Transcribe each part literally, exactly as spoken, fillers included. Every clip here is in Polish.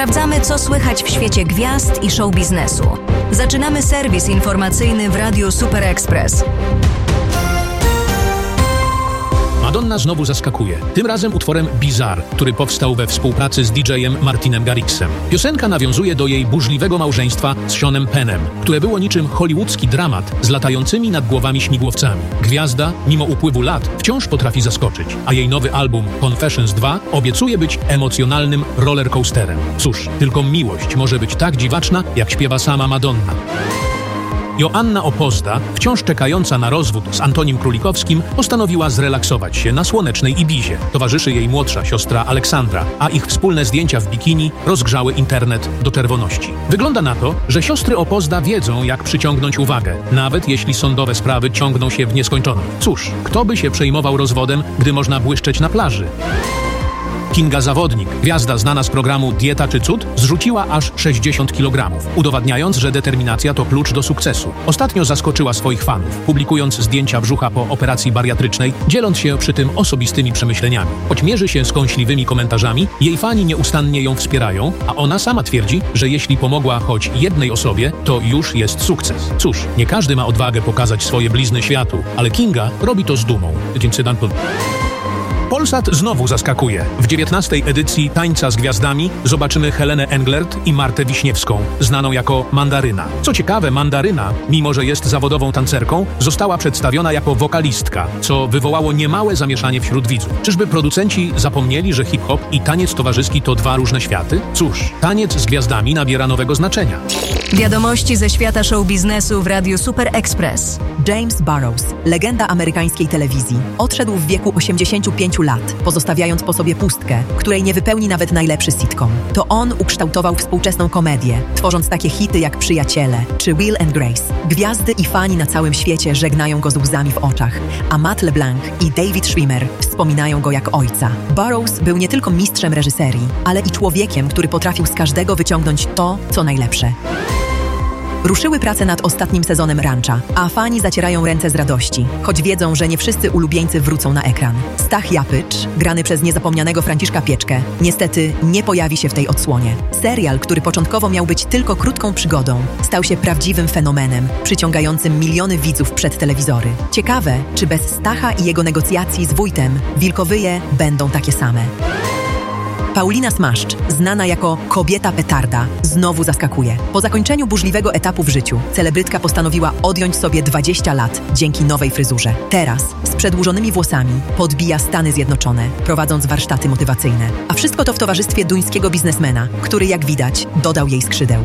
Sprawdzamy, co słychać w świecie gwiazd i show biznesu. Zaczynamy serwis informacyjny w Radiu Super Express. Madonna znowu zaskakuje. Tym razem utworem Bizarre, który powstał we współpracy z didżejem Martinem Garrixem. Piosenka nawiązuje do jej burzliwego małżeństwa z Seanem Pennem, które było niczym hollywoodzki dramat z latającymi nad głowami śmigłowcami. Gwiazda, mimo upływu lat, wciąż potrafi zaskoczyć, a jej nowy album Confessions dwa obiecuje być emocjonalnym rollercoasterem. Cóż, tylko miłość może być tak dziwaczna, jak śpiewa sama Madonna. Joanna Opozda, wciąż czekająca na rozwód z Antonim Królikowskim, postanowiła zrelaksować się na słonecznej Ibizie. Towarzyszy jej młodsza siostra Aleksandra, a ich wspólne zdjęcia w bikini rozgrzały internet do czerwoności. Wygląda na to, że siostry Opozda wiedzą, jak przyciągnąć uwagę, nawet jeśli sądowe sprawy ciągną się w nieskończoność. Cóż, kto by się przejmował rozwodem, gdy można błyszczeć na plaży? Kinga Zawodnik, gwiazda znana z programu Dieta czy Cud, zrzuciła aż sześćdziesiąt kilogramów, udowadniając, że determinacja to klucz do sukcesu. Ostatnio zaskoczyła swoich fanów, publikując zdjęcia brzucha po operacji bariatrycznej, dzieląc się przy tym osobistymi przemyśleniami. Choć mierzy się z kąśliwymi komentarzami, jej fani nieustannie ją wspierają, a ona sama twierdzi, że jeśli pomogła choć jednej osobie, to już jest sukces. Cóż, nie każdy ma odwagę pokazać swoje blizny światu, ale Kinga robi to z dumą. Polsat znowu zaskakuje. W dziewiętnastej edycji Tańca z Gwiazdami zobaczymy Helenę Englert i Martę Wiśniewską, znaną jako Mandaryna. Co ciekawe, Mandaryna, mimo że jest zawodową tancerką, została przedstawiona jako wokalistka, co wywołało niemałe zamieszanie wśród widzów. Czyżby producenci zapomnieli, że hip-hop i taniec towarzyski to dwa różne światy? Cóż, Taniec z Gwiazdami nabiera nowego znaczenia. Wiadomości ze świata show biznesu w Radiu Super Express. James Burrows, legenda amerykańskiej telewizji, odszedł w wieku osiemdziesięciu pięciu lat, pozostawiając po sobie pustkę, której nie wypełni nawet najlepszy sitcom. To on ukształtował współczesną komedię, tworząc takie hity jak Przyjaciele czy Will and Grace. Gwiazdy i fani na całym świecie żegnają go z łzami w oczach, a Matt LeBlanc i David Schwimmer wspominają go jak ojca. Burrows był nie tylko mistrzem reżyserii, ale i człowiekiem, który potrafił z każdego wyciągnąć to, co najlepsze. Ruszyły prace nad ostatnim sezonem Rancha, a fani zacierają ręce z radości, choć wiedzą, że nie wszyscy ulubieńcy wrócą na ekran. Stach Japycz, grany przez niezapomnianego Franciszka Pieczkę, niestety nie pojawi się w tej odsłonie. Serial, który początkowo miał być tylko krótką przygodą, stał się prawdziwym fenomenem, przyciągającym miliony widzów przed telewizory. Ciekawe, czy bez Stacha i jego negocjacji z wójtem Wilkowyje będą takie same. Paulina Smaszcz, znana jako kobieta petarda, znowu zaskakuje. Po zakończeniu burzliwego etapu w życiu, celebrytka postanowiła odjąć sobie dwadzieścia lat dzięki nowej fryzurze. Teraz, z przedłużonymi włosami, podbija Stany Zjednoczone, prowadząc warsztaty motywacyjne. A wszystko to w towarzystwie duńskiego biznesmena, który, jak widać, dodał jej skrzydeł.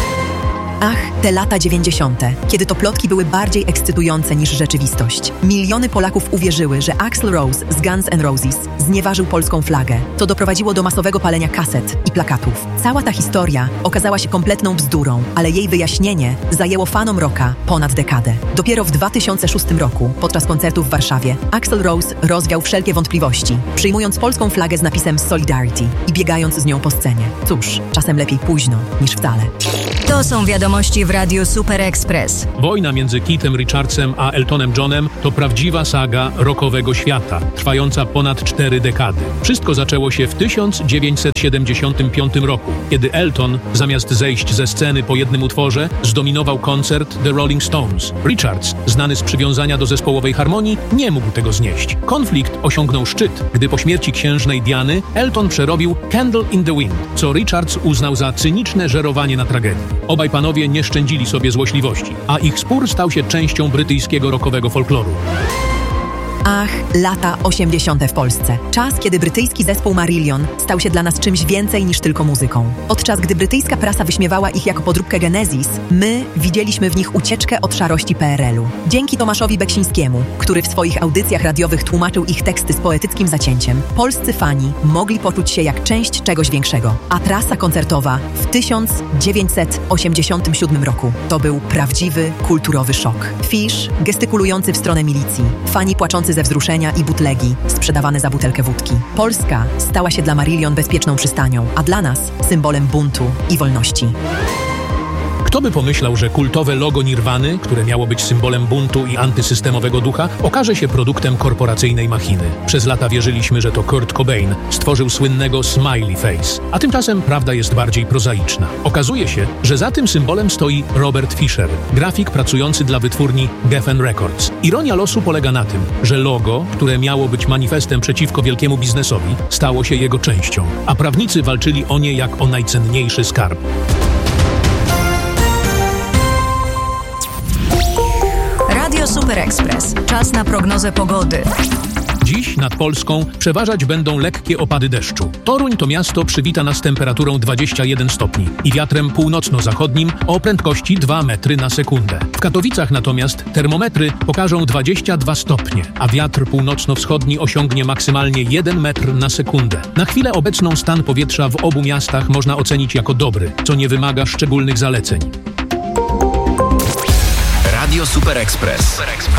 Ach, te lata dziewięćdziesiąte, kiedy to plotki były bardziej ekscytujące niż rzeczywistość. Miliony Polaków uwierzyły, że Axl Rose z Guns N' Roses znieważył polską flagę, co doprowadziło do masowego palenia kaset i plakatów. Cała ta historia okazała się kompletną bzdurą, ale jej wyjaśnienie zajęło fanom rocka ponad dekadę. Dopiero w dwa tysiące szóstym roku, podczas koncertu w Warszawie, Axl Rose rozwiał wszelkie wątpliwości, przyjmując polską flagę z napisem Solidarity i biegając z nią po scenie. Cóż, czasem lepiej późno niż wcale. To są wiadomości w Radiu Super Express. Wojna między Keithem Richardsem a Eltonem Johnem to prawdziwa saga rockowego świata, trwająca ponad cztery dekady. Wszystko zaczęło się w tysiąc dziewięćset siedemdziesiątym piątym roku, kiedy Elton, zamiast zejść ze sceny po jednym utworze, zdominował koncert The Rolling Stones. Richards, znany z przywiązania do zespołowej harmonii, nie mógł tego znieść. Konflikt osiągnął szczyt, gdy po śmierci księżnej Diany Elton przerobił Candle in the Wind, co Richards uznał za cyniczne żerowanie na tragedii. Obaj panowie nie szczędzili sobie złośliwości, a ich spór stał się częścią brytyjskiego rockowego folkloru. Ach, lata osiemdziesiąte w Polsce. Czas, kiedy brytyjski zespół Marillion stał się dla nas czymś więcej niż tylko muzyką. Podczas gdy brytyjska prasa wyśmiewała ich jako podróbkę Genesis, my widzieliśmy w nich ucieczkę od szarości P R L-u. Dzięki Tomaszowi Beksińskiemu, który w swoich audycjach radiowych tłumaczył ich teksty z poetyckim zacięciem, polscy fani mogli poczuć się jak część czegoś większego. A trasa koncertowa w tysiąc dziewięćset osiemdziesiątym siódmym roku to był prawdziwy kulturowy szok. Fisz gestykulujący w stronę milicji, fani płaczący ze wzruszenia i butlegi sprzedawane za butelkę wódki. Polska stała się dla Marillion bezpieczną przystanią, a dla nas symbolem buntu i wolności. Kto by pomyślał, że kultowe logo Nirwany, które miało być symbolem buntu i antysystemowego ducha, okaże się produktem korporacyjnej machiny. Przez lata wierzyliśmy, że to Kurt Cobain stworzył słynnego smiley face. A tymczasem prawda jest bardziej prozaiczna. Okazuje się, że za tym symbolem stoi Robert Fisher, grafik pracujący dla wytwórni Geffen Records. Ironia losu polega na tym, że logo, które miało być manifestem przeciwko wielkiemu biznesowi, stało się jego częścią, a prawnicy walczyli o nie jak o najcenniejszy skarb. Radio Super Express. Czas na prognozę pogody. Dziś nad Polską przeważać będą lekkie opady deszczu. Toruń to miasto przywita nas temperaturą dwadzieścia jeden stopni i wiatrem północno-zachodnim o prędkości dwa metry na sekundę. W Katowicach natomiast termometry pokażą dwadzieścia dwa stopnie, a wiatr północno-wschodni osiągnie maksymalnie jeden metr na sekundę. Na chwilę obecną stan powietrza w obu miastach można ocenić jako dobry, co nie wymaga szczególnych zaleceń. Radio Super Express.